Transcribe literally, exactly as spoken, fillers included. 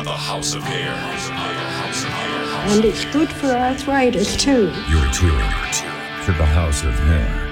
are the House of Hair. And it's good for arthritis too. You're tuned to the House of Hair.